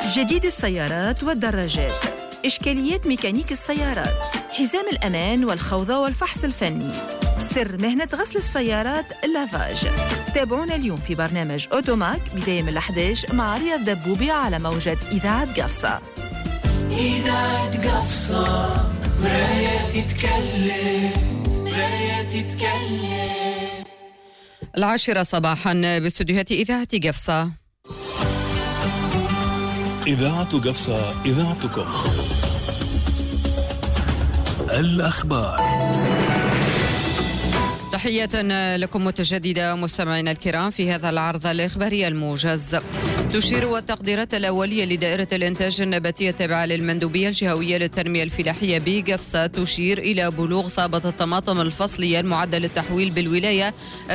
جديد السيارات والدراجات، إشكاليات ميكانيك السيارات، حزام الأمان والخوضة والفحص الفني، سر مهنة غسل السيارات اللافاج. تابعونا اليوم في برنامج أوتوماك بداية من 11 مع رياض دبوبي على موجة إذاعة قفصة. إذاعة قفصة، مراية تتكلم، مراية تتكلم. 10 صباحا باستديوهات إذاعة قفصة. إذاعة قفصة، إذاعتكم. الأخبار. تحية لكم متجددة مستمعينا الكرام في هذا العرض الإخباري الموجز. تشير التقديرات الأولية لدائرة الإنتاج النباتي التابعة للمندوبية الجهوية للتنمية الفلاحية بقفصة تشير إلى بلوغ صابة الطماطم الفصلية المعدل التحويل بالولاية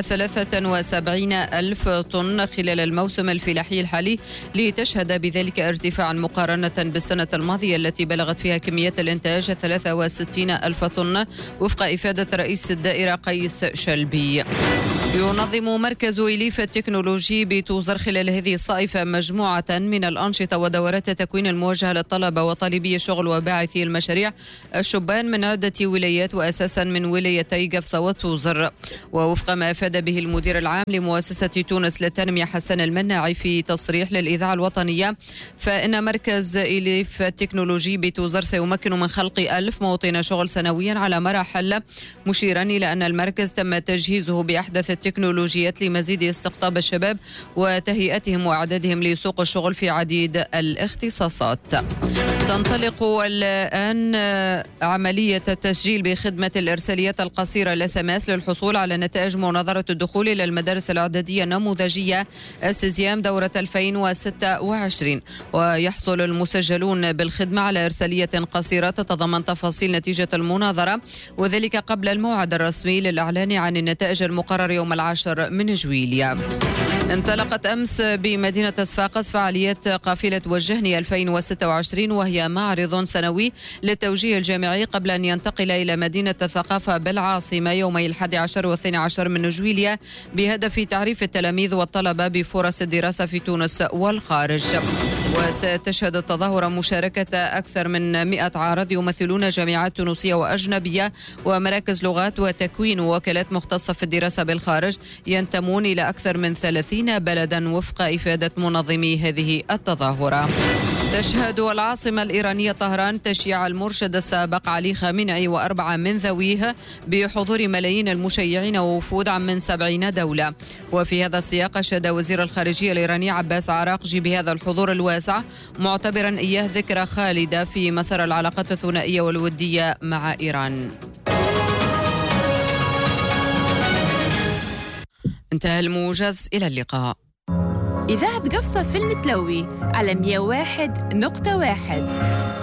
73,000 طن خلال الموسم الفلاحي الحالي، لتشهد بذلك ارتفاعا مقارنة بالسنة الماضية التي بلغت فيها كميات الإنتاج 63,000 طن وفق إفادة رئيس الدائرة قيس شلبي. ينظم مركز إليف التكنولوجي بتوزر خلال هذه الصيفة مجموعة من الأنشطة ودورات التكوين الموجهة للطلبة وطالبي الشغل وباعثي المشاريع الشبان من عدة ولايات وأساسا من ولايتي قفصة وتوزر. ووفق ما أفاد به المدير العام لمؤسسة تونس للتنمية حسن المناعي في تصريح للإذاعة الوطنية، فإن مركز إليف التكنولوجي بتوزر سيمكن من خلق 1000 موطن شغل سنويا على مراحل، مشيرا إلى أن المركز تم تجهيزه بأحدث التكنولوجيات لمزيد استقطاب الشباب وتهيئتهم وإعدادهم لسوق الشغل في عديد الاختصاصات. تنطلق الآن عملية التسجيل بخدمة الإرساليات القصيرة الSMS للحصول على نتائج مناظرة الدخول إلى المدارس الإعدادية النموذجية السيزيام دورة 2026، ويحصل المسجلون بالخدمة على إرسالية قصيرة تتضمن تفاصيل نتيجة المناظرة، وذلك قبل الموعد الرسمي للإعلان عن النتائج المقرر يوم 10 من جويليا. انطلقت أمس بمدينة صفاقس فعاليات قافلة وجهني 2026، وهي معرض سنوي للتوجيه الجامعي قبل أن ينتقل إلى مدينة الثقافة بالعاصمة يومي 11 و12 من جويليا، بهدف تعريف التلاميذ والطلبة بفرص الدراسة في تونس والخارج. وستشهد التظاهرة مشاركة أكثر من 100 عارض يمثلون جامعات تونسية وأجنبية ومراكز لغات وتكوين ووكالات مختصة في الدراسة بالخارج ينتمون إلى أكثر من 30 بلدا وفق إفادة منظمي هذه التظاهرة. تشهد العاصمة الإيرانية طهران تشييع المرشد السابق علي خامنئي و4 من ذويه بحضور ملايين المشيعين ووفود عن من 70 دولة. وفي هذا السياق أشاد وزير الخارجية الإيراني عباس عراقجي بهذا الحضور الواسع، معتبرا إياه ذكرى خالدة في مسار العلاقات الثنائية والودية مع إيران. انتهى الموجز، إلى اللقاء. إذاعة قفصة في المتلوي على 101.1.